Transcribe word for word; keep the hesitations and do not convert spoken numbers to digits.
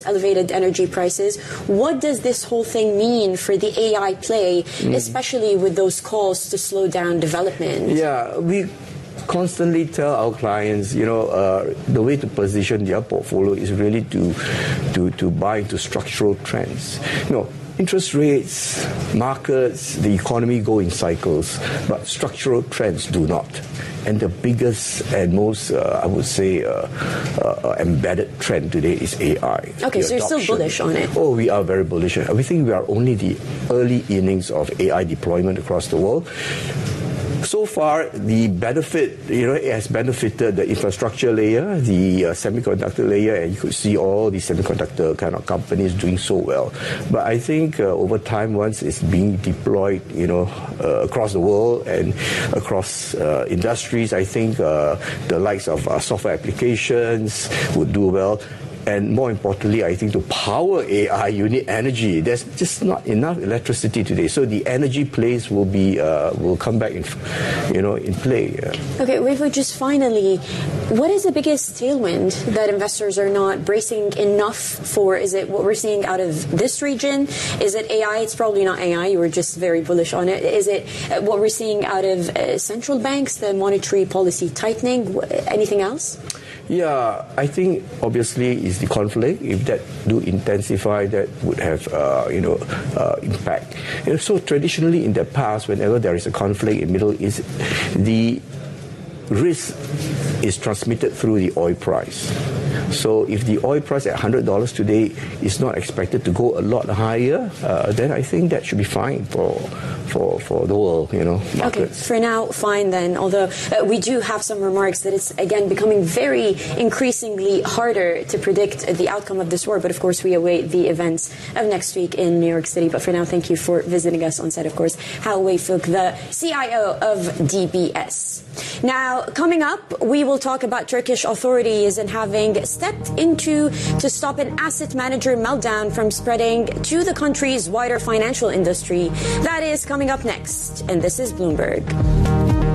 elevated energy prices. What does this whole thing mean for the A I play, mm. especially with those calls to slow down development? Yeah, we constantly tell our clients, you know, uh, the way to position their portfolio is really to, to, to buy into structural trends. You know, interest rates, markets, the economy go in cycles, but structural trends do not. And the biggest and most, uh, I would say, uh, uh, embedded trend today is A I. Okay, so you're still bullish on it? Oh, we are very bullish. We think we are only the early innings of A I deployment across the world. So far, the benefit, you know, it has benefited the infrastructure layer, the uh, semiconductor layer, and you could see all the semiconductor kind of companies doing so well. But I think uh, over time, once it's being deployed, you know, uh, across the world and across uh, industries, I think uh, the likes of uh, software applications would do well. And more importantly, I think to power A I, you need energy. There's just not enough electricity today. So the energy plays will be uh, will come back in, you know, in play. Yeah. Okay, Wei Fu, just finally, what is the biggest tailwind that investors are not bracing enough for? Is it what we're seeing out of this region? Is it A I? It's probably not A I. You were just very bullish on it. Is it what we're seeing out of uh, central banks, the monetary policy tightening? Anything else? Yeah, I think obviously is the conflict. If that do intensify, that would have uh, you know uh, impact. And so traditionally in the past, whenever there is a conflict in Middle East, the risk is transmitted through the oil price. So if the oil price at one hundred dollars today is not expected to go a lot higher, uh, then I think that should be fine for for for the world, you know, markets. Okay, for now, fine then. Although uh, we do have some remarks that it's again becoming very increasingly harder to predict the outcome of this war. But of course, we await the events of next week in New York City. But for now, thank you for visiting us on set. Of course, Hal Wei Fook, the C I O of D B S. Now, coming up, we will talk about Turkish authorities and having stepped into to stop an asset manager meltdown from spreading to the country's wider financial industry. That is coming up next, and this is Bloomberg.